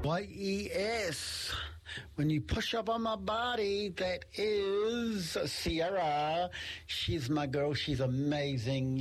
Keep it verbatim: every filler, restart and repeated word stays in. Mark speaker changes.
Speaker 1: Y E S. When you push up on my body, that is Sierra. She's my girl. She's amazing.